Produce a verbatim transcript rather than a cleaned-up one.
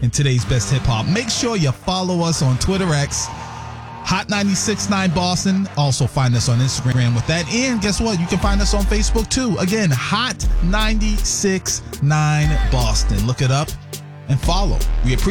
in today's best hip hop. Make sure you follow us on Twitter X, Hot ninety-six point nine Boston. Also find us on Instagram with that. And guess what? You can find us on Facebook too. Again, Hot ninety-six point nine Boston. Look it up and follow. We appreciate